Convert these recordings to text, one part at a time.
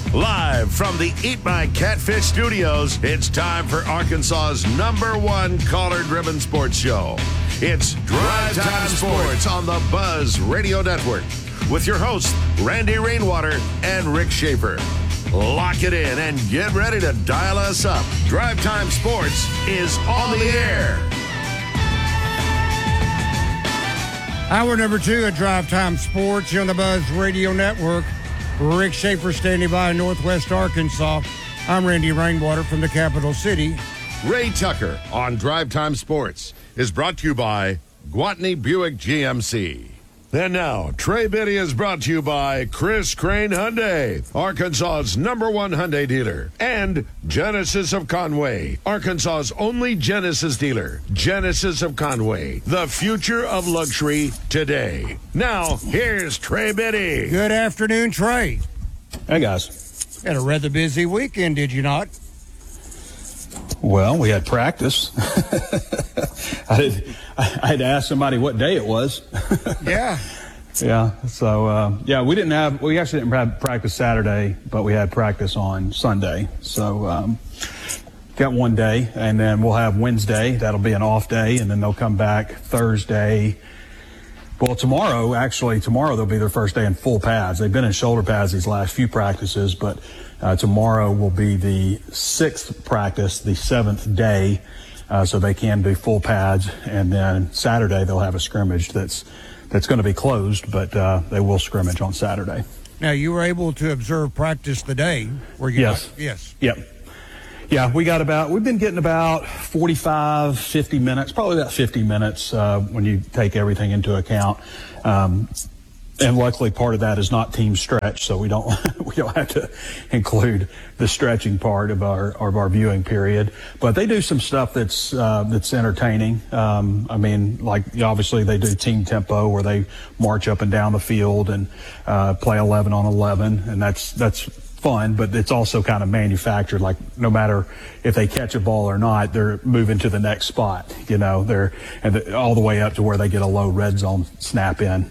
Live from the Eat My Catfish studios, it's time for Arkansas's #1 caller-driven sports show. It's Drive Time Sports on the Buzz Radio Network with your hosts, Randy Rainwater and Rick Schaefer. Lock it in and get ready to dial us up. Drive Time Sports is on the air. Hour number 2 at Drive Time Sports here on the Buzz Radio Network. Rick Schaefer standing by in Northwest Arkansas. I'm Randy Rainwater from the capital city. Ray Tucker on Drive Time Sports is brought to you by Gwatney Buick GMC. And now, Trey Biddy is brought to you by Chris Crane Hyundai, Arkansas's #1 Hyundai dealer, and Genesis of Conway, Arkansas's only Genesis dealer. Genesis of Conway, the future of luxury today. Now, here's Trey Biddy. Good afternoon, Trey. Hey, guys. Had a rather busy weekend, did you not? Well, we had practice. I had to ask somebody what day it was. Yeah. Yeah. So, we actually didn't have practice Saturday, but we had practice on Sunday. So, got one day, and then we'll have Wednesday. That'll be an off day, and then they'll come back Thursday. Well, tomorrow they'll be their first day in full pads. They've been in shoulder pads these last few practices, but tomorrow will be the 6th practice, the 7th day, so they can be full pads. And then Saturday they'll have a scrimmage that's going to be closed, but they will scrimmage on Saturday. Now, you were able to observe practice today, were you? Yes. Not? Yes. Yep. Yeah, we've been getting about 45, 50 minutes, probably about 50 minutes when you take everything into account. And luckily part of that is not team stretch, so we don't have to include the stretching part of our viewing period. But they do some stuff that's entertaining. Obviously they do team tempo where they march up and down the field and play 11 on 11, and that's fun, but it's also kind of manufactured. Like, no matter if they catch a ball or not, they're moving to the next spot. They're all the way up to where they get a low red zone snap in.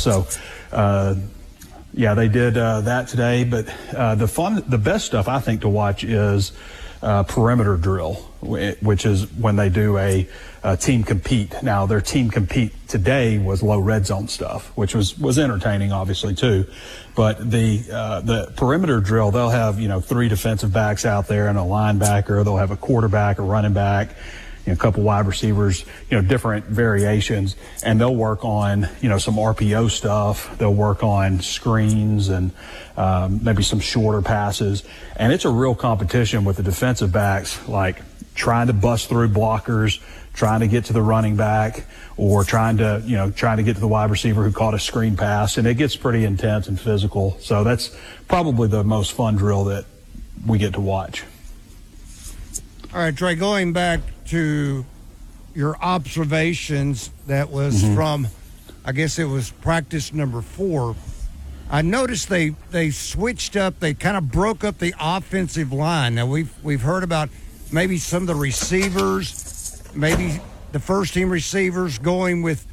They did that today. But the best stuff I think to watch is perimeter drill, which is when they do a team compete. Now, their team compete today was low red zone stuff, which was entertaining, obviously, too. But the perimeter drill, they'll have 3 defensive backs out there and a linebacker. They'll have a quarterback, a running back, a couple wide receivers, different variations, and they'll work on some RPO stuff. They'll work on screens and maybe some shorter passes, and it's a real competition with the defensive backs, like trying to bust through blockers, trying to get to the running back, or trying to get to the wide receiver who caught a screen pass, and it gets pretty intense and physical. So that's probably the most fun drill that we get to watch. All right, Trey, going back to your observations, that was from, I guess it was practice number 4. I noticed they switched up, they kind of broke up the offensive line. Now, we've heard about maybe some of the receivers, maybe the first-team receivers going with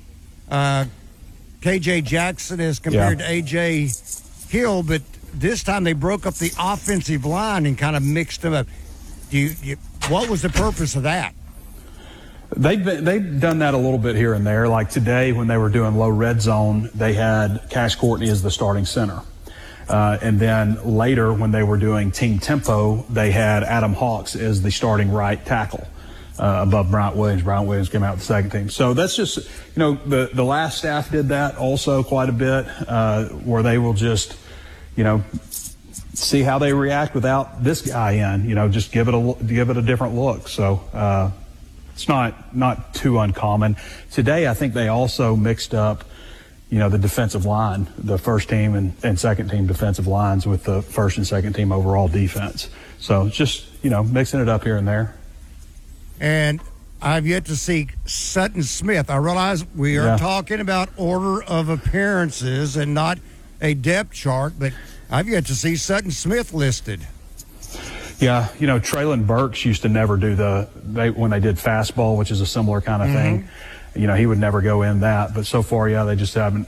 K.J. Jackson as compared to A.J. Hill, but this time they broke up the offensive line and kind of mixed them up. What was the purpose of that? They've done that a little bit here and there. Like today, when they were doing low red zone, they had Cash Courtney as the starting center. And then later, when they were doing team tempo, they had Adam Hawks as the starting right tackle above Bryant Williams. Bryant Williams came out with the second team. So that's just, the last staff did that also quite a bit, where they will just, see how they react without this guy in, just give it a different look. So, it's not too uncommon. Today, I think they also mixed up, the defensive line, the first team and second team defensive lines with the first and second team overall defense. So it's just, mixing it up here and there. And I've yet to see Sutton Smith. I realize we are talking about order of appearances and not a depth chart, but I've yet to see Sutton Smith listed. Yeah, Traylon Burks used to never do when they did fastball, which is a similar kind of thing. He would never go in that. But so far, they just haven't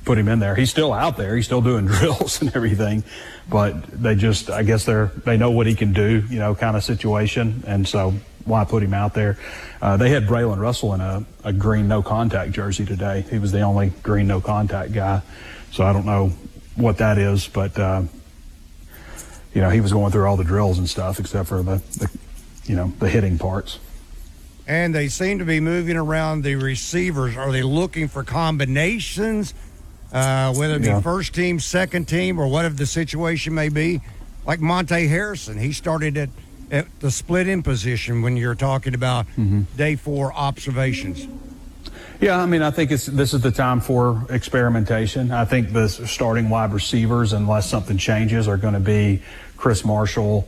put him in there. He's still out there. He's still doing drills and everything, but I guess they know what he can do, kind of situation. And so why put him out there? They had Braylon Russell in a green no contact jersey today. He was the only green no contact guy. So I don't know what that is, but, he was going through all the drills and stuff except for the hitting parts. And they seem to be moving around the receivers. Are they looking for combinations, whether it be first team, second team, or whatever the situation may be? Like Monte Harrison, he started at the split end position when you're talking about day 4 observations. Yeah, I think this is the time for experimentation. I think the starting wide receivers, unless something changes, are going to be Chris Marshall,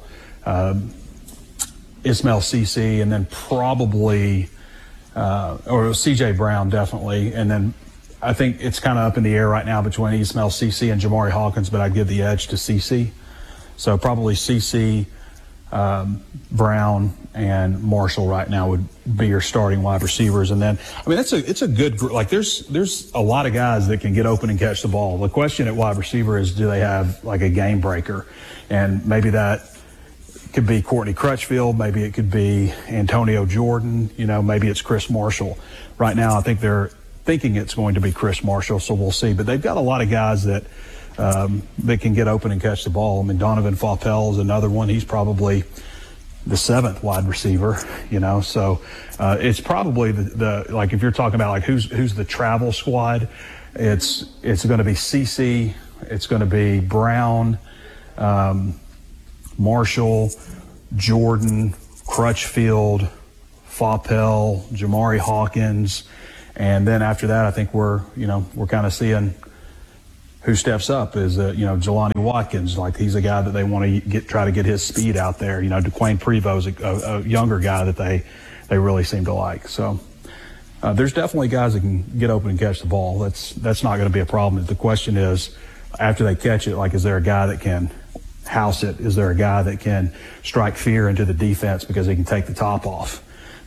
Ismail Cisse, and then probably or C.J. Brown, definitely. And then I think it's kind of up in the air right now between Ismail Cisse and Jamari Hawkins, but I'd give the edge to Cisse. So probably Cisse, Brown, and Marshall right now would be your starting wide receivers. And then, it's a good group. Like there's a lot of guys that can get open and catch the ball. The question at wide receiver is, do they have like a game breaker? And maybe that could be Courtney Crutchfield. Maybe it could be Antonio Jordan. Maybe it's Chris Marshall. Right now, I think they're thinking it's going to be Chris Marshall, so we'll see. But they've got a lot of guys that can get open and catch the ball. Donovan Faupel is another one. He's probably the 7th wide receiver, So it's probably the like if you're talking about like who's the travel squad, it's going to be Cisse, it's going to be Brown, Marshall, Jordan, Crutchfield, Faupel, Jamari Hawkins, and then after that, I think we're kind of seeing who steps up is Jelani Watkins. Like he's a guy that they want to try to get his speed out there. DeQuayne Prevost, a younger guy that they really seem to like. So there's definitely guys that can get open and catch the ball. That's not going to be a problem. The question is, after they catch it, like is there a guy that can house it? Is there a guy that can strike fear into the defense because he can take the top off?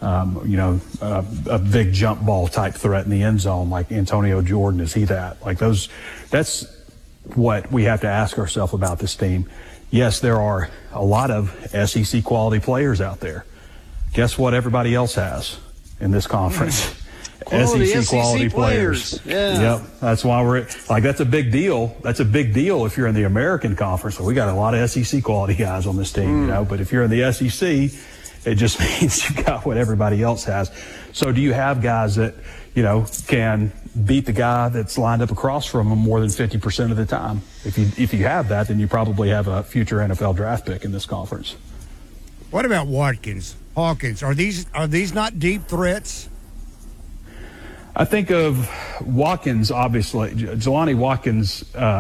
A big jump ball type threat in the end zone like Antonio Jordan, is he that? Like that's what we have to ask ourselves about this team. Yes, there are a lot of SEC quality players out there. Guess what everybody else has in this conference? SEC quality players. Yeah. Yep. That's why that's a big deal. That's a big deal if you're in the American Conference. So we got a lot of SEC quality guys on this team, but if you're in the SEC, it just means you got what everybody else has. So do you have guys that, can beat the guy that's lined up across from them more than 50% of the time? If you have that, then you probably have a future NFL draft pick in this conference. What about Hawkins? Are these not deep threats? I think of Watkins, obviously. Jelani Watkins,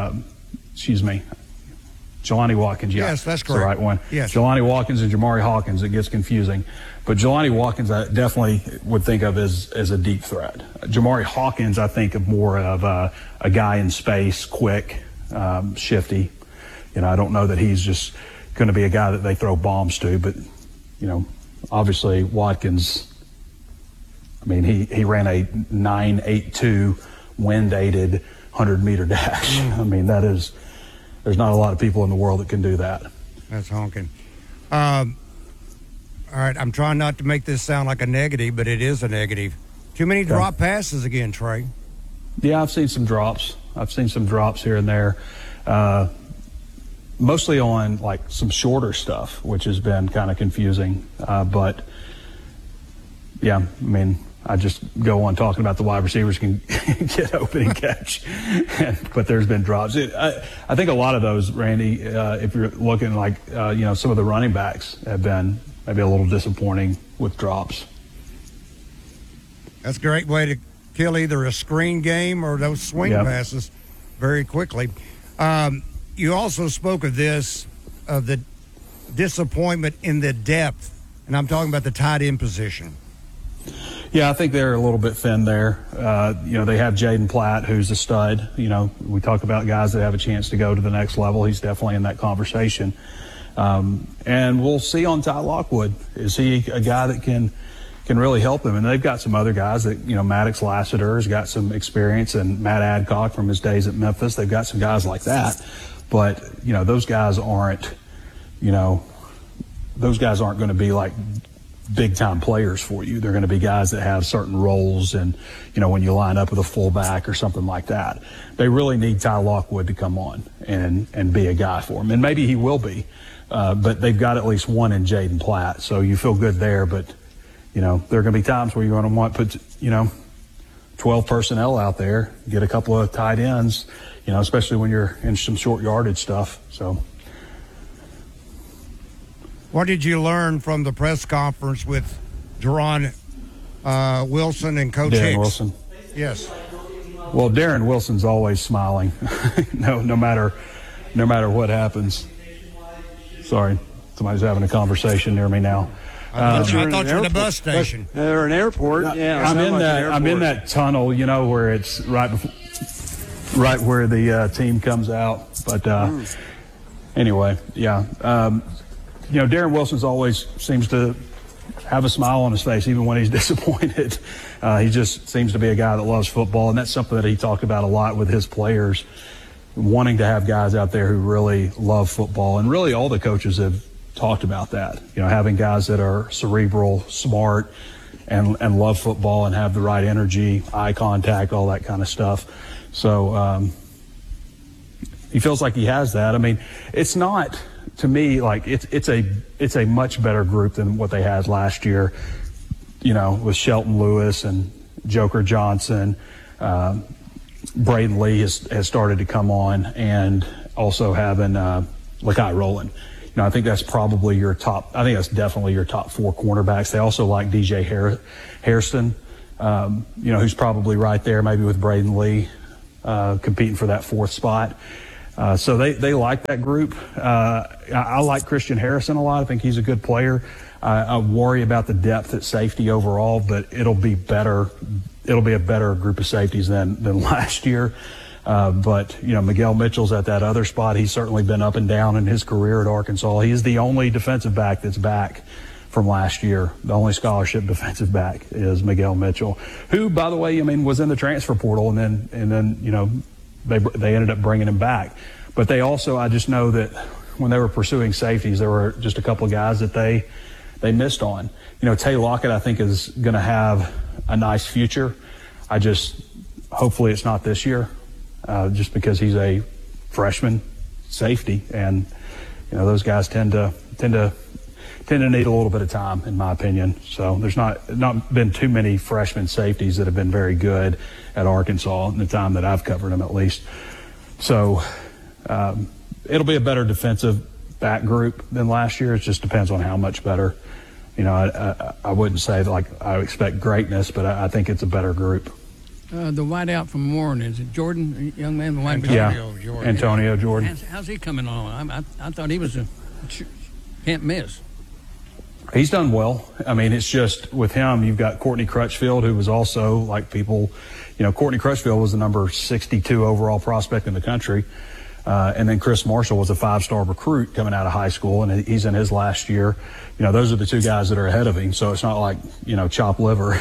Jelani Watkins, yeah. Yes, that's correct. That's the right one. Yes. Jelani Watkins and Jamari Hawkins, it gets confusing. But Jelani Watkins, I definitely would think of as a deep threat. Jamari Hawkins, I think of more of a guy in space, quick, shifty. I don't know that he's just going to be a guy that they throw bombs to, but, obviously Watkins, he ran a 9.82 wind-aided 100-meter dash. There's not a lot of people in the world that can do that. That's honking. All right, I'm trying not to make this sound like a negative, but it is a negative. Too many drop passes again, Trey. Yeah, I've seen some drops. Here and there. Mostly on like some shorter stuff, which has been kind of confusing. But yeah, I just go on talking about the wide receivers can get open and catch, but there's been drops. I think a lot of those, Randy, if you're looking like, some of the running backs have been maybe a little disappointing with drops. That's a great way to kill either a screen game or those swing passes very quickly. You also spoke of the disappointment in the depth, and I'm talking about the tight end position. Yeah, I think they're a little bit thin there. They have Jaden Platt, who's a stud. We talk about guys that have a chance to go to the next level. He's definitely in that conversation. And we'll see on Ty Lockwood. Is he a guy that can can really help them. And they've got some other guys that, Maddox Lassiter has got some experience, and Matt Adcock from his days at Memphis. They've got some guys like that. But, those guys aren't going to be like big-time players for you. They're going to be guys that have certain roles, and, when you line up with a fullback or something like that. They really need Ty Lockwood to come on and be a guy for them. And maybe he will be, but they've got at least one in Jaden Platt, so you feel good there. But, there are going to be times where you're going to want to put, 12 personnel out there, get a couple of tight ends, especially when you're in some short yardage stuff. So. What did you learn from the press conference with Darron Wilson and Coach Darren Hicks? Wilson. Yes. Well, Darren Wilson's always smiling, no matter what happens. Sorry, somebody's having a conversation near me now. I thought you were in a bus station. Or an airport. Yeah, I'm in that tunnel, where it's right where the team comes out. But anyway, yeah. Darren Wilson's always seems to have a smile on his face, even when he's disappointed. He just seems to be a guy that loves football, and that's something that he talked about a lot with his players, wanting to have guys out there who really love football. And really all the coaches have talked about that, having guys that are cerebral, smart, and love football and have the right energy, eye contact, all that kind of stuff. So he feels like he has that. I mean, it's not, to me, like it's a much better group than what they had last year, with Shelton Lewis and Joker Johnson. Braden Lee has started to come on, and also having Lakai Rowland. I think that's probably that's definitely your top four cornerbacks. They also like DJ Hairston, who's probably right there, maybe with Braden Lee competing for that fourth spot. So they like that group. I like Christian Harrison a lot. I think he's a good player. I worry about the depth at safety overall, but it'll be better. It'll be a better group of safeties than last year. But Miguel Mitchell's at that other spot. He's certainly been up and down in his career at Arkansas. He is the only defensive back that's back from last year. The only scholarship defensive back is Miguel Mitchell, who, by the way, was in the transfer portal, and then they ended up bringing him back. But they also, I just know that when they were pursuing safeties, there were just a couple of guys that they missed on. Tay Lockett, I think, is going to have a nice future. Hopefully it's not this year, just because he's a freshman safety, and those guys tend to need a little bit of time, in my opinion. So there's not been too many freshman safeties that have been very good at Arkansas in the time that I've covered them, at least. So it'll be a better defensive back group than last year. It just depends on how much better. I wouldn't say that, like, I expect greatness, but I think it's a better group. The wideout from Warren, is it Jordan, a young man? Jordan. Antonio Jordan. How's he coming on? I thought he was can't miss. He's done well. I mean, it's just with him, you've got Courtney Crutchfield, who was also, like, people, Courtney Crutchfield was the number 62 overall prospect in the country. And then Chris Marshall was a 5-star recruit coming out of high school, and he's in his last year. Those are the two guys that are ahead of him. So it's not like, chop liver.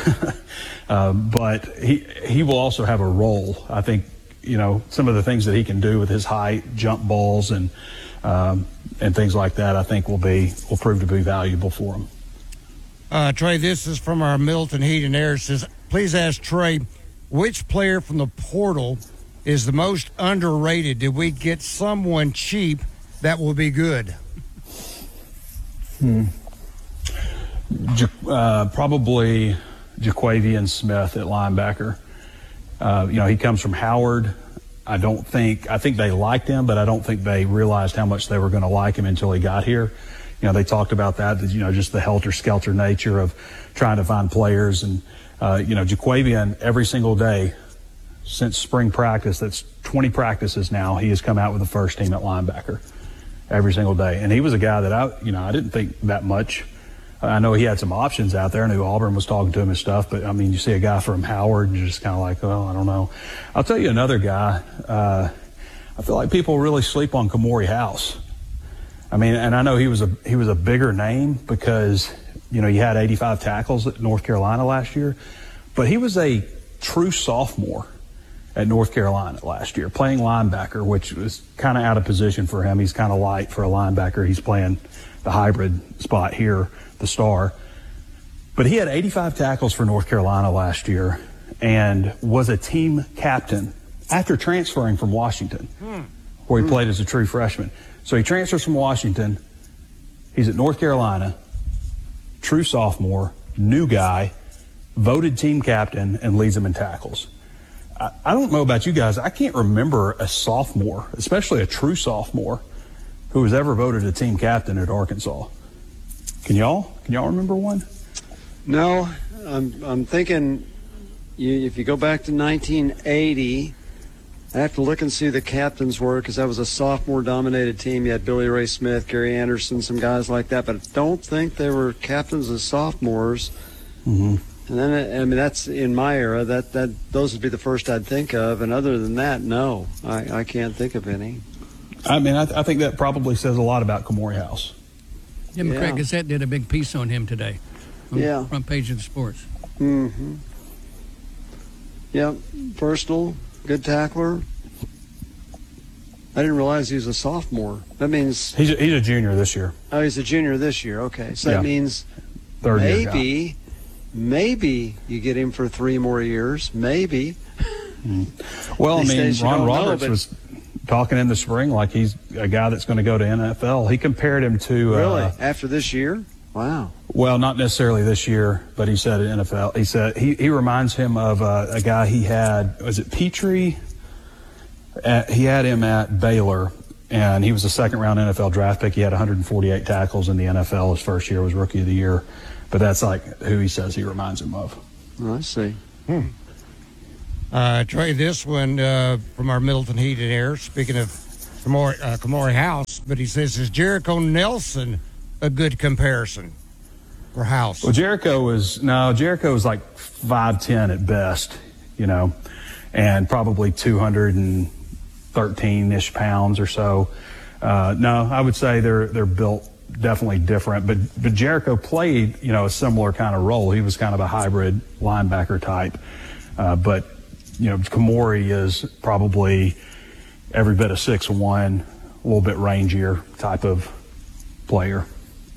But he will also have a role. I think, some of the things that he can do with his height, jump balls, and things like that, I think will prove to be valuable for him. Trey, this is from our Milton Heat and Air. It says, please ask Trey, which player from the portal is the most underrated? Did we get someone cheap that will be good? Probably Jaquavian Smith at linebacker. He comes from Howard. I think they liked him, but I don't think they realized how much they were going to like him until he got here. They talked about that, just the helter-skelter nature of trying to find players. And, Jaquavian, every single day since spring practice, that's 20 practices now, he has come out with the first team at linebacker every single day. And he was a guy that I didn't think that much. I know he had some options out there. I knew Auburn was talking to him and stuff, but I mean, you see a guy from Howard and you're just kind of like, well, I don't know. I'll tell you another guy. I feel like people really sleep on Kamori House. I mean, and I know he was a bigger name because, you know, he had 85 tackles at North Carolina last year, but he was a true sophomore at North Carolina last year, playing linebacker, which was kind of out of position for him. He's kind of light for a linebacker. He's playing the hybrid spot here, the star. But he had 85 tackles for North Carolina last year and was a team captain after transferring from Washington, where he played as a true freshman. So he transfers from Washington. He's at North Carolina, true sophomore, new guy, voted team captain, and leads them in tackles. I don't know about you guys. I can't remember a sophomore, especially a true sophomore, who was ever voted a team captain at Arkansas. Can y'all remember one? No, I'm thinking if you go back to 1980, I have to look and see who the captains were because that was a sophomore-dominated team. You had Billy Ray Smith, Gary Anderson, some guys like that, but I don't think they were captains as sophomores. Mm-hmm. And then, I mean, that's in my era. Those would be the first I'd think of. And other than that, no, I can't think of any. I mean, I think that probably says a lot about Kamori House. Jim McCrae Gazette did a big piece on him today. On the front page of the Sports. Mm-hmm. Yep, versatile, good tackler. I didn't realize he was a sophomore. That means he's a junior this year. Oh, he's a junior this year. Okay, so that means maybe you get him for 3 more years. Maybe. Well, I mean, Ron Roberts was talking in the spring like he's a guy that's going to go to NFL. He compared him to really after this year. Wow. Well, not necessarily this year, but he said at NFL. He said he reminds him of a guy he had. Was it Petrie? He had him at Baylor, and he was a second-round NFL draft pick. He had 148 tackles in the NFL. His first year was Rookie of the Year. But that's like who he says he reminds him of. Oh, I see. Trey, this one from our Middleton Heat and Air, speaking of Kamori House, but he says, is Jericho Nelson a good comparison for House? Well, Jericho was like 5'10" at best, you know, and probably 213-ish pounds or so. No, I would say they're built definitely different, but Jericho played, you know, a similar kind of role. He was kind of a hybrid linebacker type, but you know, Kamori is probably every bit of 6'1", a little bit rangier type of player.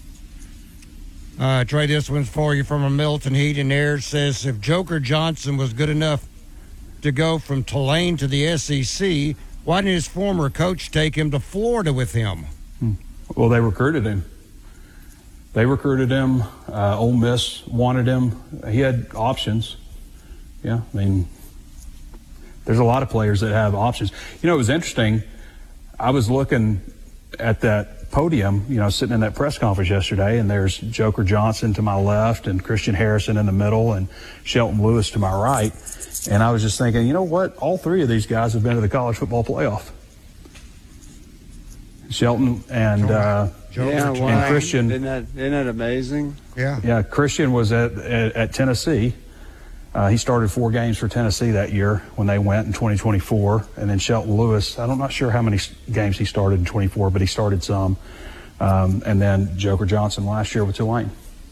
Trey, this one's for you from a Milton Heat and Air. Says, if Joker Johnson was good enough to go from Tulane to the SEC, why didn't his former coach take him to Florida with him? Well, they recruited him. Ole Miss wanted him. He had options. Yeah, I mean, there's a lot of players that have options. You know, it was interesting. I was looking at that podium, you know, sitting in that press conference yesterday, and there's Joker Johnson to my left and Christian Harrison in the middle and Shelton Lewis to my right. And I was just thinking, you know what? All 3 of these guys have been to the college football playoff. Shelton and Christian. Isn't that amazing? Yeah. Yeah, Christian was at Tennessee. He started 4 games for Tennessee that year when they went in 2024. And then Shelton Lewis, I'm not sure how many games he started in 24, but he started some. And then Joker Johnson last year with Tulane.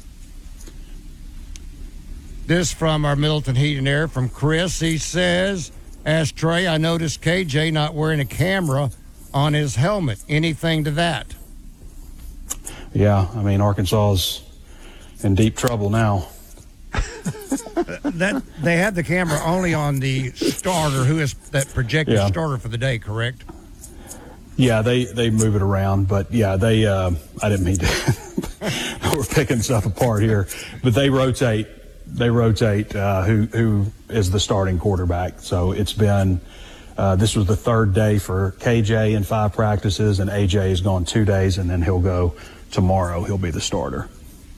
This from our Middleton Heat and Air from Chris. He says, ask Trey, I noticed KJ not wearing a camera on his helmet. Anything to that? Yeah, I mean, Arkansas is in deep trouble now. That they had the camera only on the starter, who is that projected starter for the day, correct? Yeah, they move it around, but yeah, I didn't mean to. We're picking stuff apart here, but they rotate who is the starting quarterback. So it's been this was the 3rd day for KJ in 5 practices, and AJ has gone 2 days, and then he'll go tomorrow. He'll be the starter.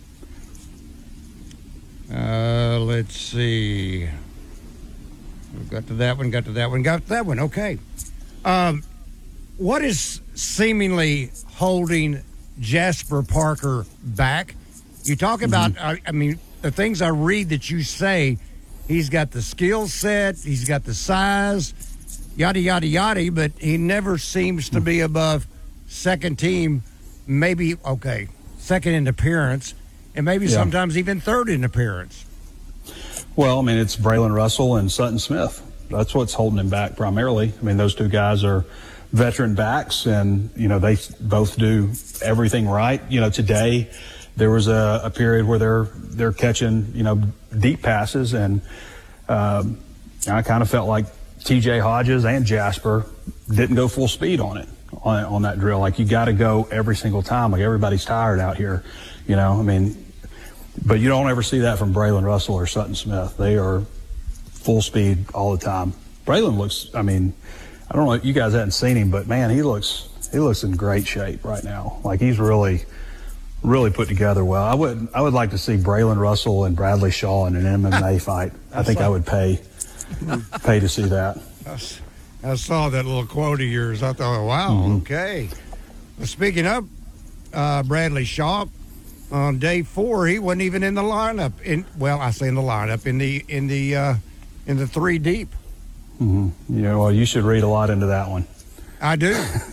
Let's see. Got to that one. Okay. What is seemingly holding Jasper Parker back? You talk about, I mean, the things I read that you say, he's got the skill set, he's got the size, yada, yada, yada, but he never seems to be above second team, maybe, second in appearance, and maybe sometimes even third in appearance. Well, I mean, it's Braylon Russell and Sutton Smith. That's what's holding him back primarily. I mean, those two guys are veteran backs, and, you know, they both do everything right. You know, today there was a period where they're catching, you know, deep passes, and I kind of felt like TJ Hodges and Jasper didn't go full speed on it, on that drill. Like, you got to go every single time. Like, everybody's tired out here, you know. I mean, but you don't ever see that from Braylon Russell or Sutton Smith. They are full speed all the time. Braylon looks, I mean, I don't know, you guys haven't seen him, but man, he looks in great shape right now. Like, he's really put together well. I would like to see Braylon Russell and Bradley Shaw in an MMA fight. I think I would pay to see that. I saw that little quote of yours. I thought, wow, okay. Well, speaking of Bradley Shaw, on day 4, he wasn't even in the lineup. I say in the lineup, in the 3 deep. Mm-hmm. Yeah, well, you should read a lot into that one. I do.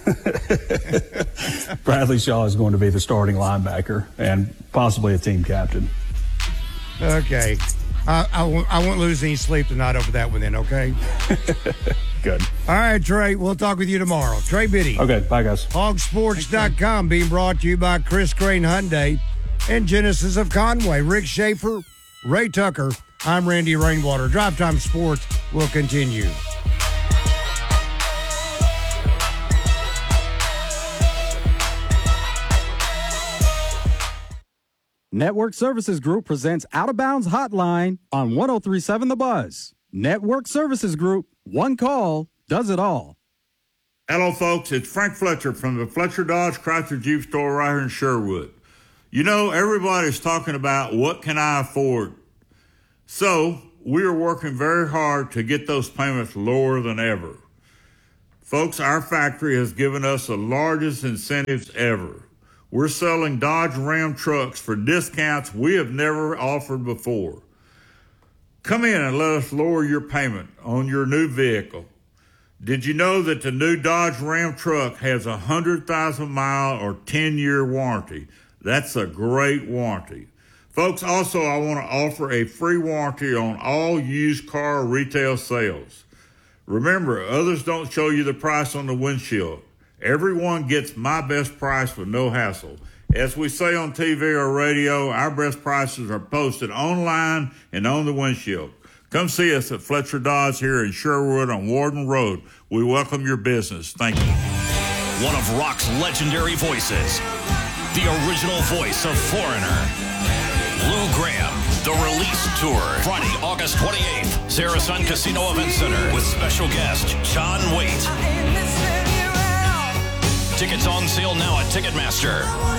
Bradley Shaw is going to be the starting linebacker and possibly a team captain. Okay. I won't lose any sleep tonight over that one then, okay? Good. All right, Trey, we'll talk with you tomorrow. Trey Biddy. Okay, bye, guys. Hogsports.com being brought to you by Chris Crane Hyundai and Genesis of Conway. Rick Schaefer, Ray Tucker. I'm Randy Rainwater. Drive Time Sports will continue. Network Services Group presents Out of Bounds Hotline on 103.7 The Buzz. Network Services Group, one call does it all. Hello, folks. It's Frank Fletcher from the Fletcher Dodge Chrysler Jeep store right here in Sherwood. You know, everybody's talking about what can I afford. So we are working very hard to get those payments lower than ever. Folks, our factory has given us the largest incentives ever. We're selling Dodge Ram trucks for discounts we have never offered before. Come in and let us lower your payment on your new vehicle. Did you know that the new Dodge Ram truck has a 100,000-mile or 10-year warranty? That's a great warranty. Folks, also, I want to offer a free warranty on all used car retail sales. Remember, others don't show you the price on the windshield. Everyone gets my best price with no hassle. As we say on TV or radio, our best prices are posted online and on the windshield. Come see us at Fletcher Dodge here in Sherwood on Warden Road. We welcome your business. Thank you. One of rock's legendary voices, the original voice of Foreigner, Lou Graham. The Release Tour, Friday, August 28th, Saracen Casino Event Center, with special guest John Waite. Tickets on sale now at Ticketmaster.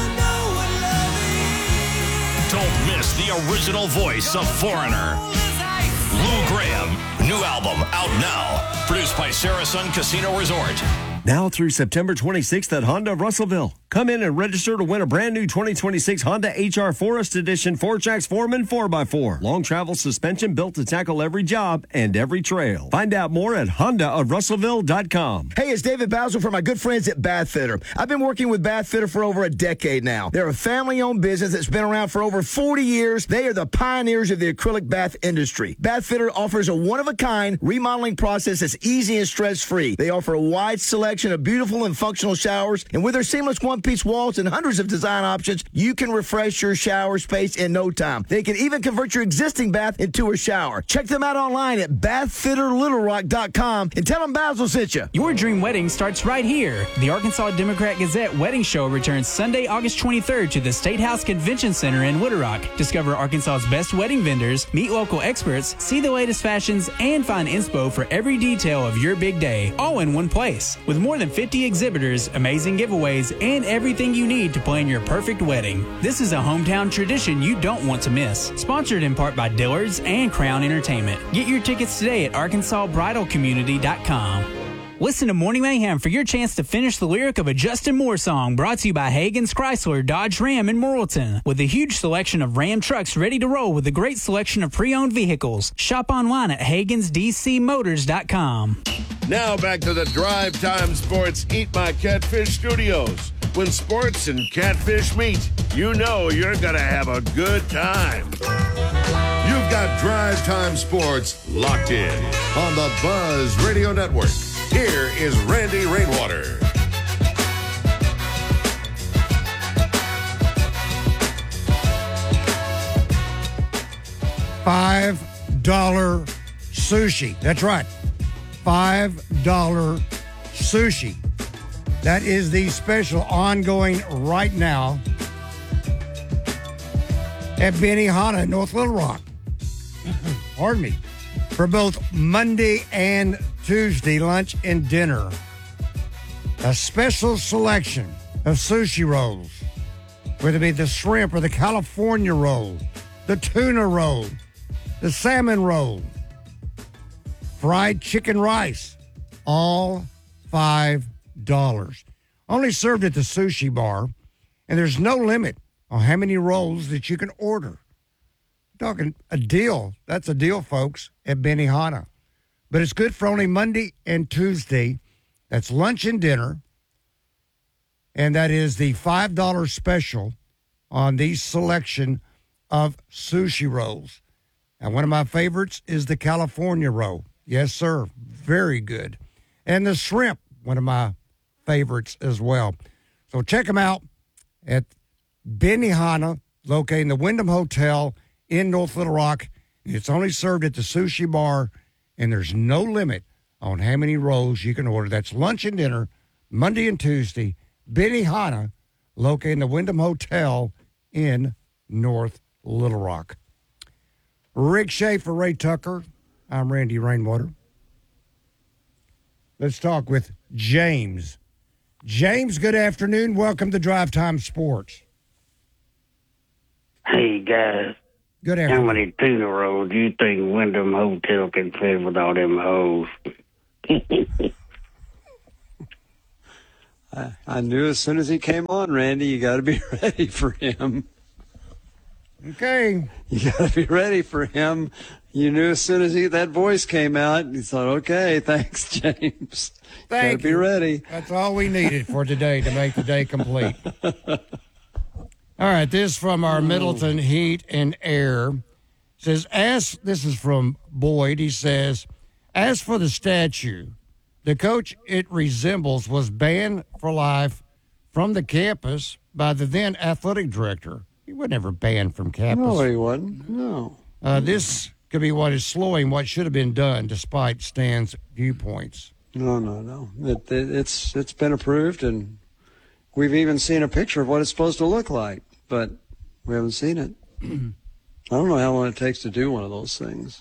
Don't miss the original voice of Foreigner, Lou Graham. New album out now. Produced by Saracen Casino Resort. Now through September 26th at Honda of Russellville. Come in and register to win a brand new 2026 Honda HR Forest Edition 4Trax Foreman 4x4. Long travel suspension built to tackle every job and every trail. Find out more at HondaofRussellville.com. Hey, it's David Basil from my good friends at Bath Fitter. I've been working with Bath Fitter for over a decade now. They're a family-owned business that's been around for over 40 years. They are the pioneers of the acrylic bath industry. Bath Fitter offers a one-of-a-kind remodeling process that's easy and stress-free. They offer a wide selection of beautiful and functional showers, and with their seamless one-piece walls and hundreds of design options, you can refresh your shower space in no time. They can even convert your existing bath into a shower. Check them out online at bathfitterlittlerock.com and tell them Basil sent you. Your dream wedding starts right here. The Arkansas Democrat Gazette Wedding Show returns Sunday, August 23rd to the State House Convention Center in Wooded Rock. Discover Arkansas's best wedding vendors, meet local experts, see the latest fashions, and find inspo for every detail of your big day, all in one place. With more than 50 exhibitors, amazing giveaways, and everything you need to plan your perfect wedding. This is a hometown tradition you don't want to miss. Sponsored in part by Dillard's and Crown Entertainment. Get your tickets today at ArkansasBridalCommunity.com. Listen to Morning Mayhem for your chance to finish the lyric of a Justin Moore song, brought to you by Hagen's Chrysler, Dodge Ram in Morrilton. With a huge selection of Ram trucks ready to roll with a great selection of pre-owned vehicles. Shop online at HagensDCMotors.com. Now back to the Drive Time Sports Eat My Catfish studios. When sports and catfish meet, you know you're going to have a good time. You've got Drive Time Sports locked in on the Buzz Radio Network. Here is Randy Rainwater. $5 sushi. That's right. $5 sushi. That is the special ongoing right now at Benihana in North Little Rock. Pardon me. For both Monday and Tuesday, lunch and dinner. A special selection of sushi rolls, whether it be the shrimp or the California roll, the tuna roll, the salmon roll, fried chicken rice, all $5. Only served at the sushi bar, and there's no limit on how many rolls that you can order. Talking a deal. That's a deal, folks, at Benihana. But it's good for only Monday and Tuesday. That's lunch and dinner. And that is the $5 special on the selection of sushi rolls. And one of my favorites is the California roll. Yes, sir. Very good. And the shrimp, one of my favorites as well. So check them out at Benihana, located in the Wyndham Hotel in North Little Rock. It's only served at the sushi bar, and there's no limit on how many rolls you can order. That's lunch and dinner, Monday and Tuesday. Benihana, located in the Wyndham Hotel in North Little Rock. Rick Schaefer, Ray Tucker. I'm Randy Rainwater. Let's talk with James. James, good afternoon. Welcome to Drive Time Sports. Hey, guys. Good afternoon. How many tuna rolls do you think Wyndham Hotel can fit with all them hoes? I knew as soon as he came on, Randy, you got to be ready for him. Okay. You got to be ready for him. You knew as soon as that voice came out, you thought, okay, thanks, James. Thank you. Got to be ready. That's all we needed for today to make the day complete. All right, this from our Middleton Heat and Air. Says, this is from Boyd. He says, as for the statue, the coach it resembles was banned for life from the campus by the then athletic director. He was never banned from campus. No, he wasn't. No. This could be what is slowing what should have been done, despite Stan's viewpoints. No. It's been approved, and we've even seen a picture of what it's supposed to look like, but we haven't seen it. I don't know how long it takes to do one of those things.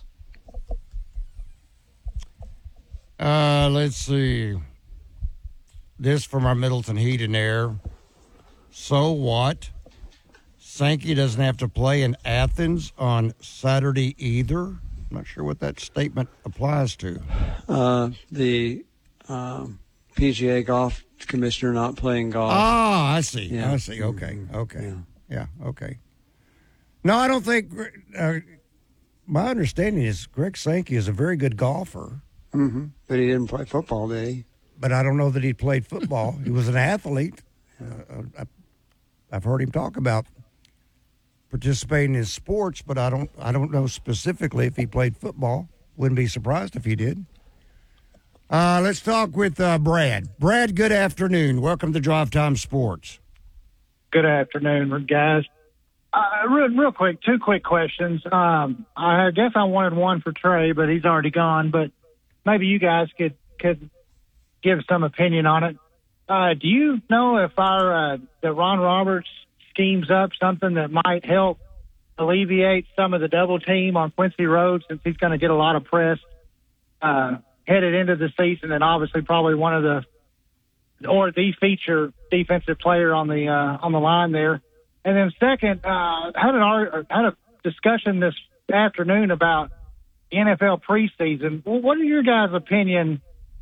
Let's see. This from our Middleton Heat and Air. So what? Sankey doesn't have to play in Athens on Saturday either. I'm not sure what that statement applies to. The PGA golf commissioner not playing golf. Ah, I see. Yeah. I see. Okay. Yeah, okay. No, I don't think my understanding is Greg Sankey is a very good golfer. Mm-hmm. But he didn't play football, did he? But I don't know that he played football. He was an athlete. I've heard him talk about participating in sports, but I don't know specifically if he played football. Wouldn't be surprised if he did. Let's talk with Brad. Brad, good afternoon. Welcome to Drive Time Sports. Good afternoon, guys. Real quick, two quick questions. I guess I wanted one for Trey, but he's already gone. But maybe you guys could give some opinion on it. Do you know if that Ron Roberts schemes up something that might help alleviate some of the double team on Quincy Road, since he's going to get a lot of press headed into the season, and obviously probably one of the feature defensive player on the line there. And then second, had a discussion this afternoon about the NFL preseason. Well, what are your guys' opinion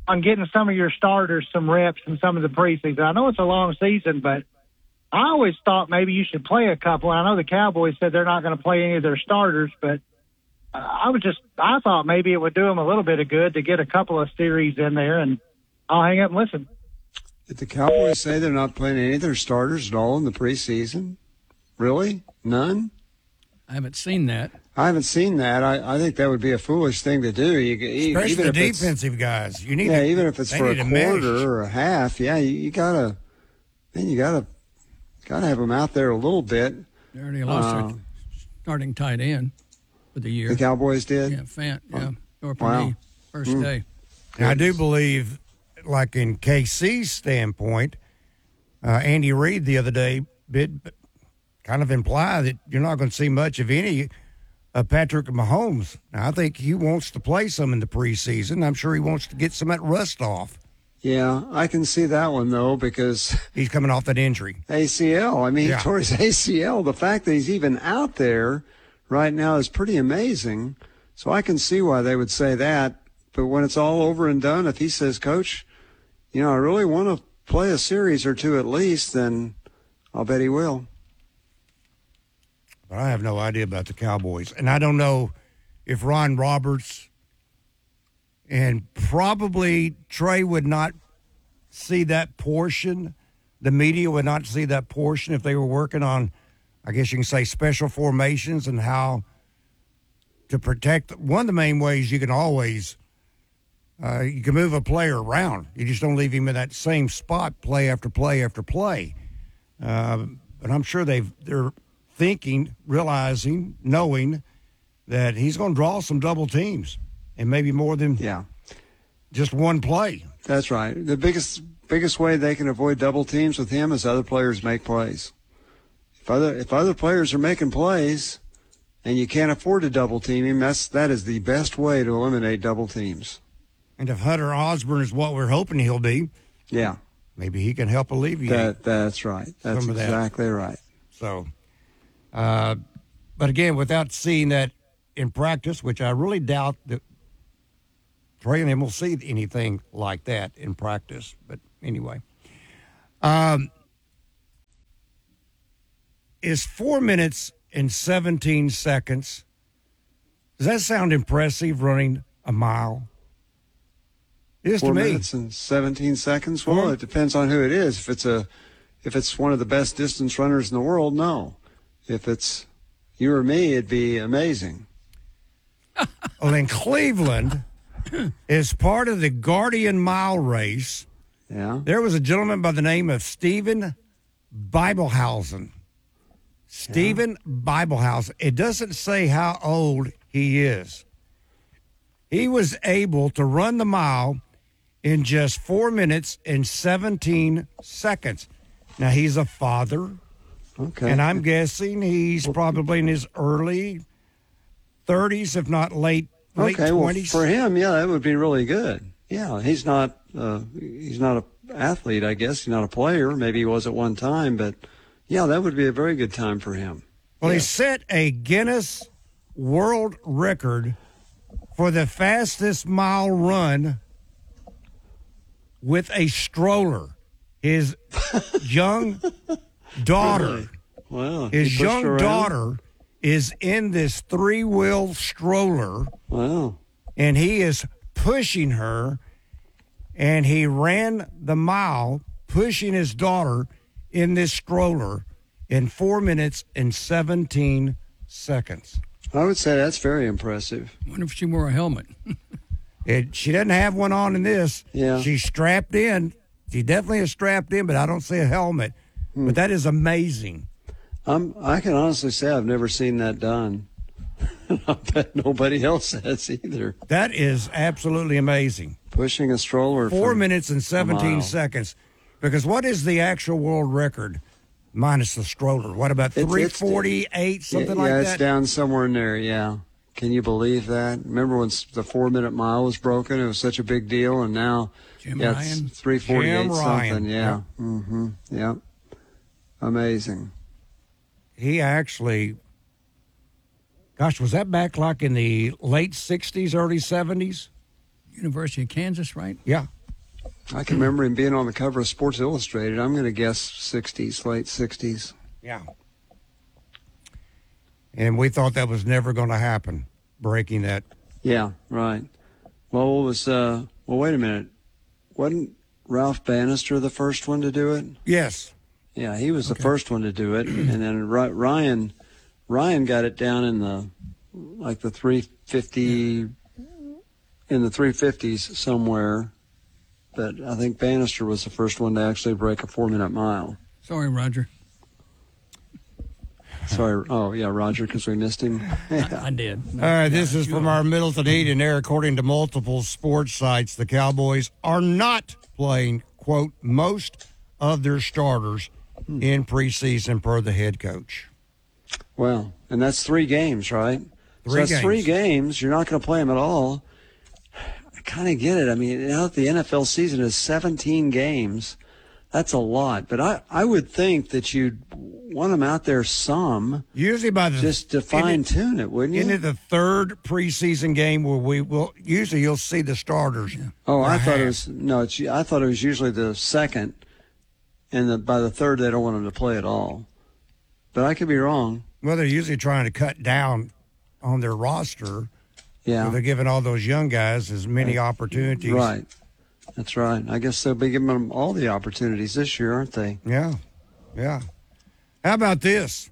on getting some of your starters some reps in some of the preseason. I know it's a long season, but I always thought maybe you should play a couple. I know the Cowboys said they're not going to play any of their starters, but I thought maybe it would do them a little bit of good to get a couple of series in there, and I'll hang up and listen. Did the Cowboys say they're not playing any of their starters at all in the preseason? Really? None? I haven't seen that. I haven't seen that. I think that would be a foolish thing to do. Especially even the if defensive guys. You need even if it's for a quarter or a half, you gotta have them out there a little bit. They already lost their starting tight end for the year. The Cowboys did? Yeah, Fant. Yeah, Wow. First day. Now, I do believe, like in KC's standpoint, Andy Reid the other day did kind of imply that you're not going to see much of any of Patrick Mahomes. Now, I think he wants to play some in the preseason. I'm sure he wants to get some of that rust off. Yeah, I can see that one, though, because he's coming off that injury. ACL. I mean, he tore his ACL. The fact that he's even out there right now is pretty amazing. So I can see why they would say that. But when it's all over and done, if he says, Coach, I really want to play a series or two at least, then I'll bet he will. But I have no idea about the Cowboys. And I don't know if Ron Roberts and probably Trey would not see that portion. The media would not see that portion if they were working on, I guess you can say, special formations and how to protect. One of the main ways you can always you can move a player around. You just don't leave him in that same spot play after play after play. But I'm sure they're thinking, realizing, knowing that he's going to draw some double teams and maybe more than just one play. That's right. The biggest way they can avoid double teams with him is other players make plays. If other players are making plays and you can't afford to double team him, that is the best way to eliminate double teams. And if Hunter Osborne is what we're hoping he'll be, maybe he can help alleviate that's right. That's exactly right. So, but again, without seeing that in practice, which I really doubt that Trey and him will see anything like that in practice. But anyway, is 4 minutes and 17 seconds. Does that sound impressive, running a mile? It is to me. 4 minutes and 17 seconds? Well, it depends on who it is. If it's one of the best distance runners in the world, no. If it's you or me, it'd be amazing. Well, in Cleveland, as part of the Guardian Mile race, there was a gentleman by the name of Stephen Bibelhausen. Stephen Bibelhausen. It doesn't say how old he is. He was able to run the mile in just 4 minutes and 17 seconds. Now, he's a father. Okay. And I'm guessing he's probably in his early 30s, if not late 20s. Well, for him, that would be really good. Yeah, he's not an athlete, I guess. He's not a player. Maybe he was at one time, but that would be a very good time for him. Well, he set a Guinness World Record for the fastest mile run with a stroller. His young daughter, his young daughter is in this three-wheel stroller. Wow. And he is pushing her, and he ran the mile pushing his daughter in this stroller in 4 minutes and 17 seconds. I would say that's very impressive. I wonder if she wore a helmet. She doesn't have one on in this. Yeah. She's strapped in. She definitely is strapped in, but I don't see a helmet. But that is amazing. I can honestly say I've never seen that done. I bet nobody else has either. That is absolutely amazing. Pushing a stroller 4 minutes and 17 seconds. Because what is the actual world record minus the stroller? What about 3:48, something like that? Yeah, it's down somewhere in there, yeah. Can you believe that? Remember when the 4 minute mile was broken? It was such a big deal, and now Jim Ryan. It's 3:48 something. Yeah. Yep. Mm-hmm. Yep. Amazing. He actually, gosh, was that back like in the late 60s, early 70s? University of Kansas, right? Yeah. I can remember him being on the cover of Sports Illustrated. I'm going to guess 60s, late 60s. Yeah. And we thought that was never going to happen, breaking that. Yeah, right. Well, wait a minute. Wasn't Ralph Bannister the first one to do it? Yes. Yeah, he was the first one to do it. And then Ryan got it down in the 350, in the 350s somewhere. But I think Bannister was the first one to actually break a 4-minute mile. Sorry, Roger. Sorry. Oh, yeah, Roger, because we missed him. Yeah. I did. All right, this is from our Middleton Heat and Air. According to multiple sports sites, the Cowboys are not playing, quote, most of their starters in preseason per the head coach. Well, and that's 3 games, right? Three games. 3 games. You're not going to play them at all. I kind of get it. I mean, now that the NFL season is 17 games, that's a lot. But I would think that you'd want them out there some. Usually by the just to fine-tune it, wouldn't you? Into the 3rd preseason game where we will usually you'll see the starters. Oh, I thought it was I thought it was usually the 2nd, and by the 3rd they don't want them to play at all. But I could be wrong. Well, they're usually trying to cut down on their roster. Yeah. So they're giving all those young guys as many opportunities. Right. That's right. I guess they'll be giving them all the opportunities this year, aren't they? Yeah. Yeah. How about this?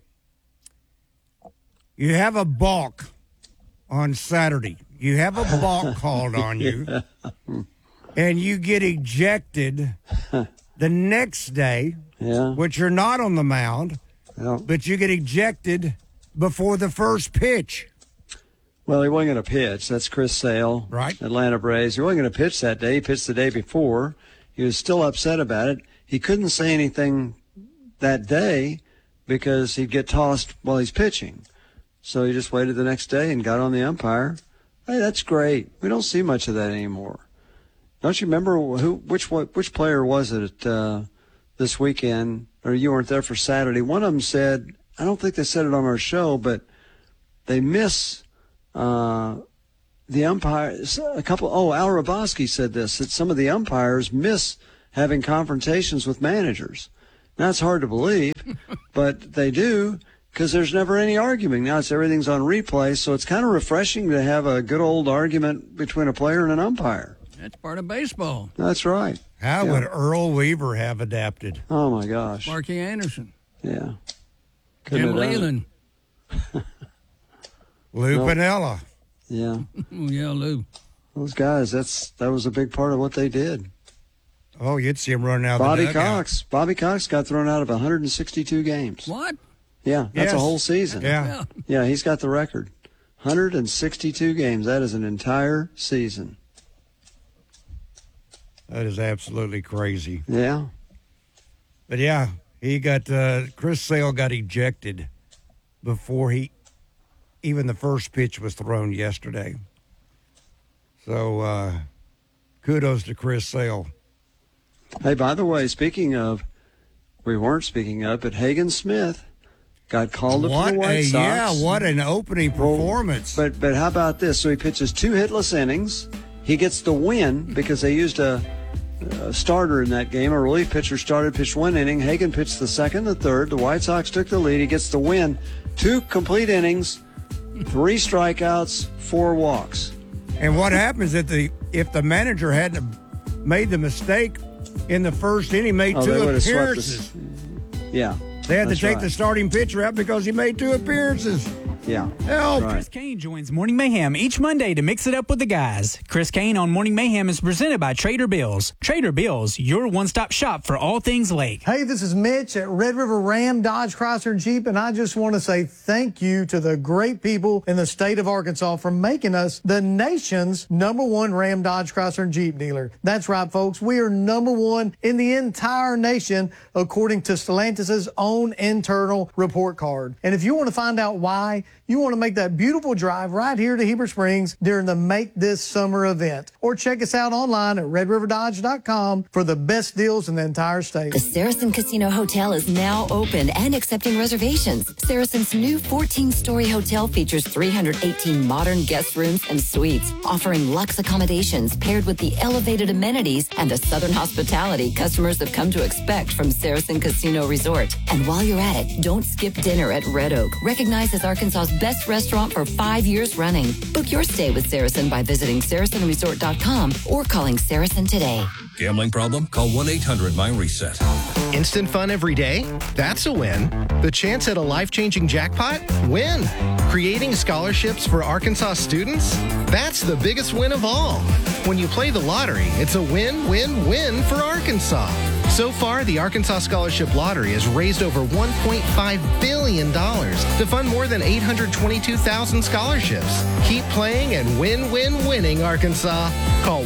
You have a balk on Saturday. You have a balk called on you, and you get ejected the next day, which you're not on the mound, but you get ejected before the first pitch. Well, he wasn't going to pitch. That's Chris Sale, right? Atlanta Braves. He wasn't going to pitch that day. He pitched the day before. He was still upset about it. He couldn't say anything that day because he'd get tossed while he's pitching. So he just waited the next day and got on the umpire. Hey, that's great. We don't see much of that anymore. Don't you remember which player was it this weekend, or you weren't there for Saturday? One of them said, I don't think they said it on our show, but they miss the umpires. Al Rabosky said this, that some of the umpires miss having confrontations with managers. Now, it's hard to believe, but they do, because there's never any arguing. Now everything's on replay, so it's kind of refreshing to have a good old argument between a player and an umpire. That's part of baseball. That's right. How would Earl Weaver have adapted? Oh, my gosh. Sparky Anderson. Yeah. Jim Leland. Lou Piniella. Yeah. Yeah, Lou. Those guys, that was a big part of what they did. Oh, you'd see him running out Bobby of the dugout. Cox. Bobby Cox got thrown out of 162 games. What? Yeah, that's a whole season. Yeah. Yeah, he's got the record. 162 games. That is an entire season. That is absolutely crazy. Yeah. But yeah, he got Chris Sale got ejected before even the first pitch was thrown yesterday. So kudos to Chris Sale. Hey, by the way, we weren't speaking of, but Hagen Smith got called up for the White Sox. Yeah, what an opening performance. But how about this? So he pitches 2 hitless innings. He gets the win because they used a starter in that game. A relief pitcher pitched 1 inning. Hagen pitched the 2nd, the 3rd. The White Sox took the lead. He gets the win. 2 complete innings, 3 strikeouts, 4 walks. And what happens if the manager hadn't made the mistake in the first inning, made 2 appearances? Yeah. They had to take the starting pitcher out because he made 2 appearances. Yeah. Help. Chris Kane joins Morning Mayhem each Monday to mix it up with the guys. Chris Kane on Morning Mayhem is presented by Trader Bills. Trader Bills, your one-stop shop for all things Lake. Hey, this is Mitch at Red River Ram, Dodge, Chrysler, and Jeep, and I just want to say thank you to the great people in the state of Arkansas for making us the nation's #1 Ram, Dodge, Chrysler, and Jeep dealer. That's right, folks. We are #1 in the entire nation, according to Stellantis' own internal report card. And if you want to find out why, you want to make that beautiful drive right here to Heber Springs during the Make This Summer event. Or check us out online at redriverdodge.com for the best deals in the entire state. The Saracen Casino Hotel is now open and accepting reservations. Saracen's new 14-story hotel features 318 modern guest rooms and suites, offering luxe accommodations paired with the elevated amenities and the southern hospitality customers have come to expect from Saracen Casino Resort. And while you're at it, don't skip dinner at Red Oak, recognized as Arkansas's best restaurant for 5 years running. Book your stay with Saracen by visiting SaracenResort.com or calling Saracen today. Gambling problem? Call 1-800-MY-RESET. Instant fun every day? That's a win. The chance at a life-changing jackpot? Win. Creating scholarships for Arkansas students? That's the biggest win of all. When you play the lottery, it's a win-win-win for Arkansas. So far, the Arkansas Scholarship Lottery has raised over $1.5 billion to fund more than 822,000 scholarships. Keep playing and winning, Arkansas. Call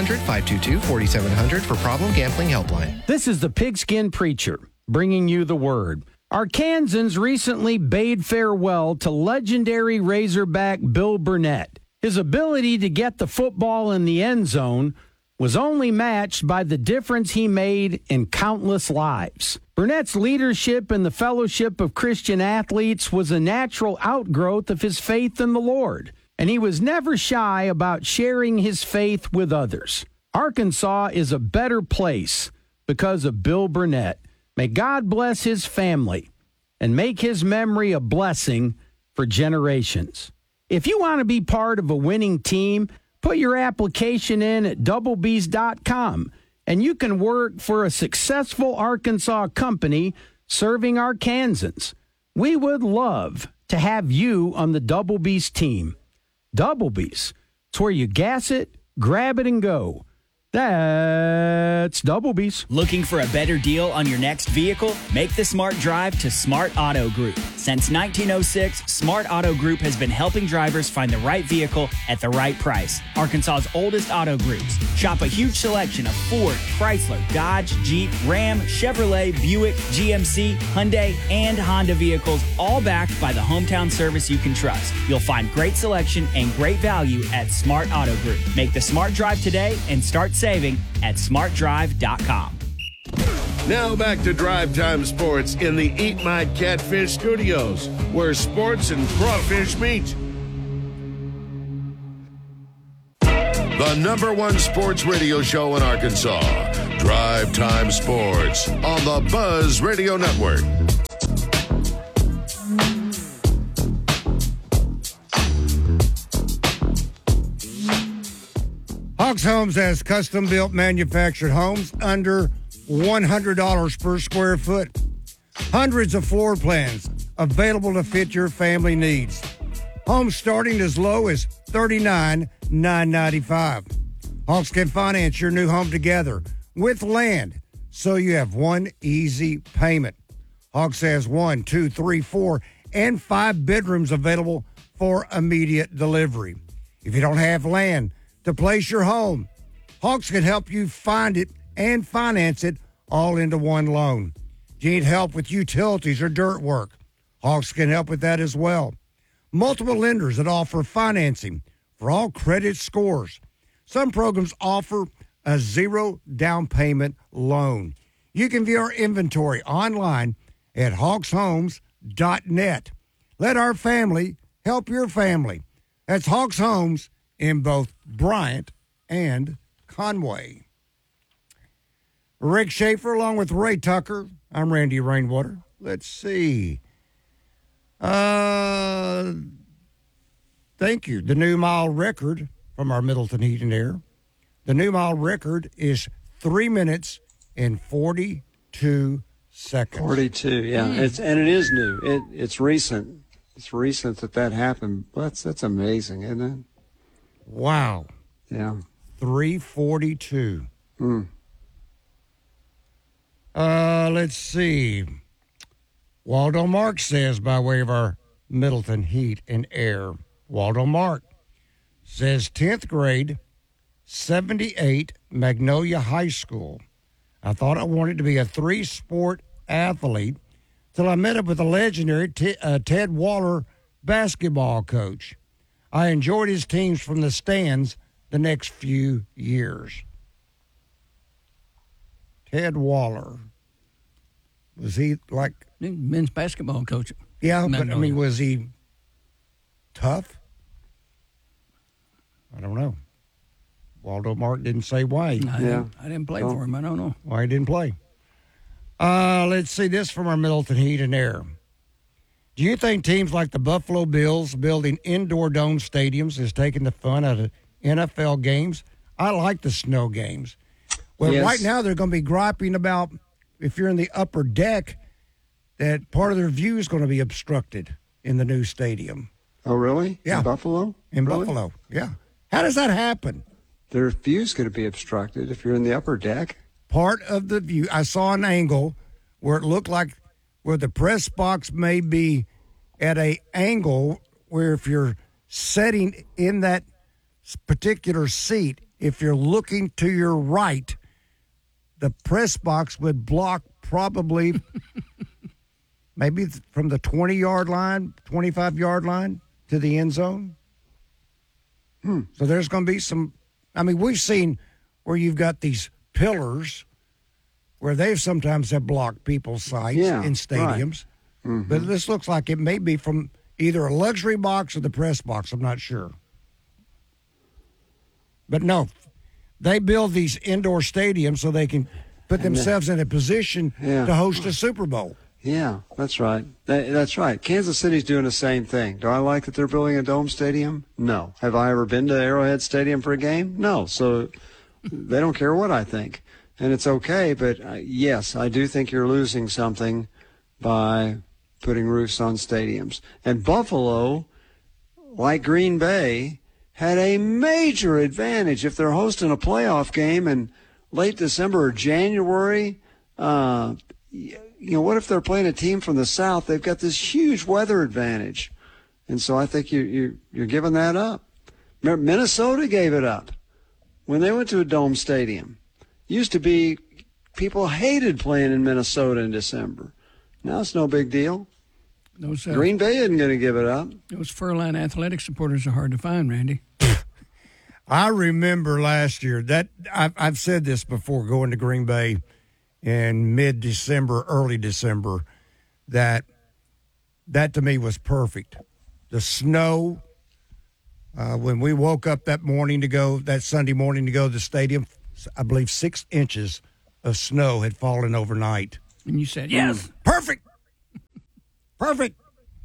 1-800-522-4700 for Problem Gambling Helpline. This is the Pigskin Preacher, bringing you the word. Arkansans recently bade farewell to legendary Razorback Bill Burnett. His ability to get the football in the end zone was only matched by the difference he made in countless lives. Burnett's leadership in the fellowship of Christian athletes was a natural outgrowth of his faith in the Lord, and he was never shy about sharing his faith with others. Arkansas is a better place because of Bill Burnett. May God bless his family and make his memory a blessing for generations. If you want to be part of a winning team, put your application in at doublebees.com, and you can work for a successful Arkansas company serving Arkansans. We would love to have you on the Double Bees team. Double Bees, it's where you gas it, grab it, and go. That's Double Bees. Looking for a better deal on your next vehicle? Make the smart drive to Smart Auto Group. Since 1906, Smart Auto Group has been helping drivers find the right vehicle at the right price. Arkansas's oldest auto groups. Shop a huge selection of Ford, Chrysler, Dodge, Jeep, Ram, Chevrolet, Buick, GMC, Hyundai, and Honda vehicles, all backed by the hometown service you can trust. You'll find great selection and great value at Smart Auto Group. Make the smart drive today and start saving at smartdrive.com. Now back to Drive Time Sports in the Eat My Catfish studios, where sports and crawfish meet. The #1 sports radio show in Arkansas, Drive Time Sports on the Buzz Radio Network. Hawks Homes has custom-built manufactured homes under $100 per square foot. Hundreds of floor plans available to fit your family needs. Homes starting as low as $39,995. Hawks can finance your new home together with land, so you have one easy payment. Hawks has 1, 2, 3, 4, and 5 bedrooms available for immediate delivery. If you don't have land to place your home, Hawks can help you find it and finance it all into one loan. Do you need help with utilities or dirt work? Hawks can help with that as well. Multiple lenders that offer financing for all credit scores. Some programs offer a 0 down payment loan. You can view our inventory online at hawkshomes.net. Let our family help your family. That's Hawks Homes in both Bryant and Conway. Rick Schaefer along with Ray Tucker. I'm Randy Rainwater. Let's see. Thank you. The new mile record from our Middleton Heat and Air. The new mile record is 3 minutes and 42 seconds. 42, yeah. It is new. It's recent. It's recent that happened. That's amazing, isn't it? Wow. Yeah. 3:42. Let's see. Waldo Mark says, by way of our Middleton Heat and Air, Waldo Mark says 10th grade, 78, Magnolia High School. I thought I wanted to be a 3-sport athlete till I met up with the legendary Ted Waller basketball coach. I enjoyed his teams from the stands the next few years. Ted Waller. Was he like... men's basketball coach. Yeah, but, I mean, was he tough? I don't know. Waldo Martin didn't say why. I didn't play for him. I don't know. Why he didn't play. Let's see this from our Middleton Heat and Air. Do you think teams like the Buffalo Bills building indoor dome stadiums is taking the fun out of NFL games? I like the snow games. Well, Yes. right now they're going to be griping about, if you're in the upper deck, that part of their view is going to be obstructed in the new stadium. Oh, really? Yeah. In Buffalo? In Really? Buffalo, yeah. How does that happen? Their view's going to be obstructed if you're in the upper deck. Part of the view, I saw an angle where it looked like where the press box may be at a angle where if you're sitting in that particular seat, if you're looking to your right, the press box would block probably maybe from the 20-yard line, 25-yard line to the end zone. So there's going to be some, I mean, we've seen where you've got these pillars where they've sometimes have blocked people's sights in stadiums. Right. But this looks like it may be from either a luxury box or the press box. I'm not sure. But no, they build these indoor stadiums so they can put themselves in a position to host a Super Bowl. Yeah, that's right. That's right. Kansas City's doing the same thing. Do I like that they're building a dome stadium? No. Have I ever been to Arrowhead Stadium for a game? No. So they don't care what I think. And it's okay, but yes, I do think you're losing something by putting roofs on stadiums. And Buffalo, like Green Bay, had a major advantage if they're hosting a playoff game in late December or January. What if they're playing a team from the South? They've got this huge weather advantage. And so I think you're giving that up. Remember, Minnesota gave it up when they went to a dome stadium. Used to be, people hated playing in Minnesota in December. Now it's no big deal. Green Bay isn't going to give it up. Those Furlan Athletic supporters are hard to find, Randy. I remember last year that I've said this before, going to Green Bay in mid-December, early December, that to me was perfect. The snow, when we woke up that Sunday morning to go to the stadium, I believe 6 inches of snow had fallen overnight. And you said, yes. Perfect. Perfect.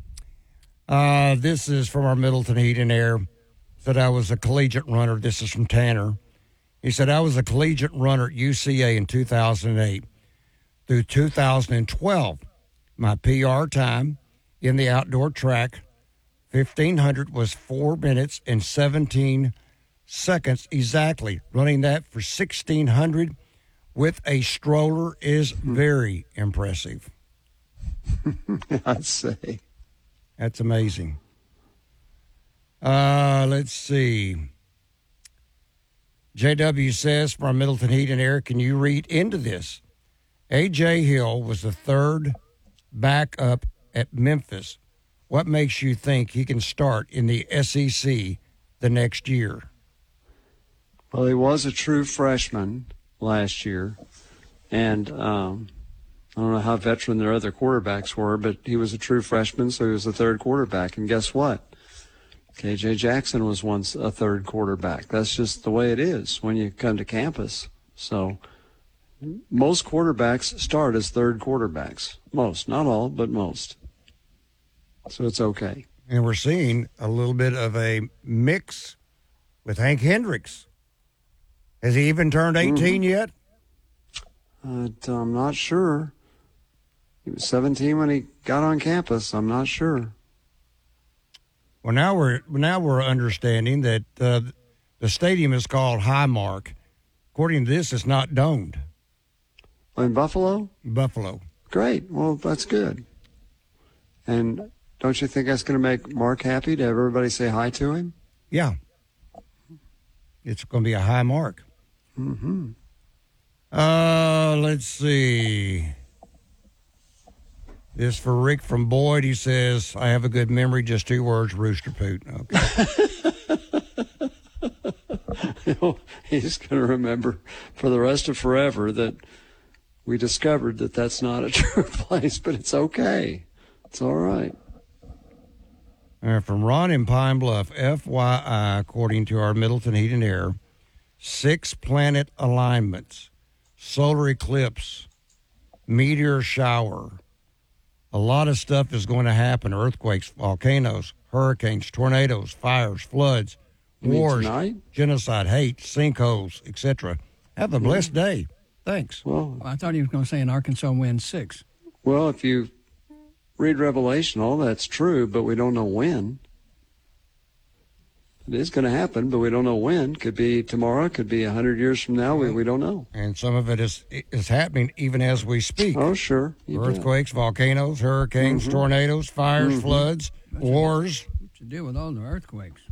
This is from our Middleton Heat and Air. Said I was a collegiate runner. This is from Tanner. He said, I was a collegiate runner at UCA in 2008 through 2012. My PR time in the outdoor track, 1,500, was 4 minutes and 17 seconds exactly. Running that for 1,600 with a stroller is very impressive. I'd say. That's amazing. Let's see. JW says from Middleton Heat and Air, can you read into this? A.J. Hill was the third backup at Memphis. What makes you think he can start in the SEC the next year? Well, he was a true freshman last year, and I don't know how veteran their other quarterbacks were, but he was a true freshman, so he was the third quarterback. And guess what? KJ Jackson was once a third quarterback. That's just the way it is when you come to campus. So most quarterbacks start as third quarterbacks. Most, not all, but most. So it's okay. And we're seeing a little bit of a mix with Hank Hendricks. Has he even turned 18 yet? I'm not sure. He was 17 when he got on campus. I'm not sure. Well, now we're understanding that the stadium is called Highmark. According to this, it's not domed. In Buffalo? Buffalo. Great. Well, that's good. And don't you think that's going to make Mark happy to have everybody say hi to him? Yeah. It's going to be a high mark. Mm-hmm. Let's see. This for Rick from Boyd. He says, I have a good memory, just 2 words, rooster poot. Okay. He's going to remember for the rest of forever that we discovered that that's not a true place, but it's okay. It's all right. From Ron in Pine Bluff, FYI, according to our Middleton Heat and Air, 6 planet alignments, solar eclipse, meteor shower. A lot of stuff is going to happen. Earthquakes, volcanoes, hurricanes, tornadoes, fires, floods, wars, genocide, hate, sinkholes, etc. Have a blessed day. Thanks. Well, I thought he was going to say in Arkansas wins 6. Well, if you read Revelation, all that's true, but we don't know when. It is going to happen, but we don't know when. Could be tomorrow, could be 100 years from now. We don't know. And some of it is happening even as we speak. Oh, sure. Earthquakes, volcanoes, hurricanes, tornadoes, fires, floods, wars. What's to do with all the earthquakes?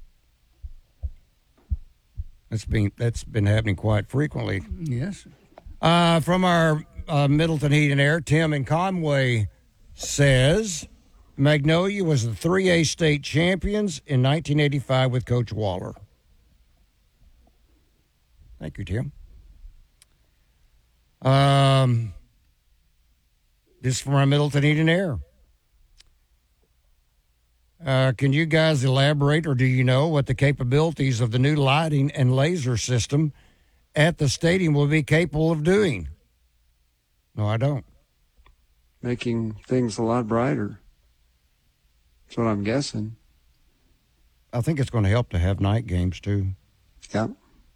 That's been happening quite frequently. Yes. From our Middleton Heat and Air, Tim in Conway says Magnolia was the 3A state champions in 1985 with Coach Waller. Thank you, Tim. This is from our Middleton Heat and Air. Can you guys elaborate, or do you know what the capabilities of the new lighting and laser system at the stadium will be capable of doing? No, I don't. Making things a lot brighter. That's what I'm guessing. I think it's going to help to have night games, too. Yeah.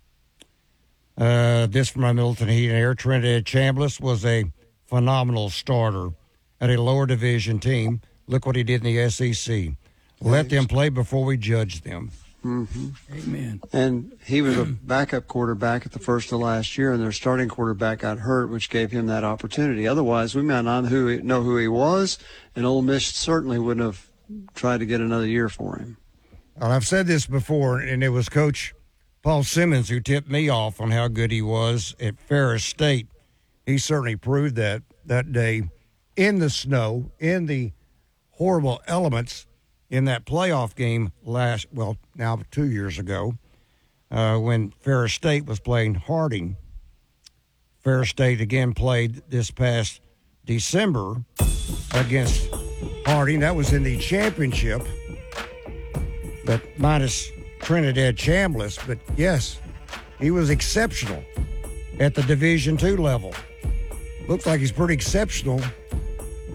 This from my Middleton Heat and Air. Trinidad Chambliss was a phenomenal starter at a lower division team. Look what he did in the SEC. Let them play before we judge them. Mm-hmm. Amen. And he was a backup quarterback at the first of last year, and their starting quarterback got hurt, which gave him that opportunity. Otherwise, we might not know who he was, and Ole Miss certainly wouldn't have tried to get another year for him. Well, I've said this before, and it was Coach Paul Simmons who tipped me off on how good he was at Ferris State. He certainly proved that day in the snow, in the horrible elements, in that playoff game now 2 years ago, when Ferris State was playing Harding. Ferris State again played this past December against Harding. That was in the championship, but minus Trinidad Chambliss. But yes, he was exceptional at the Division II level. Looks like he's pretty exceptional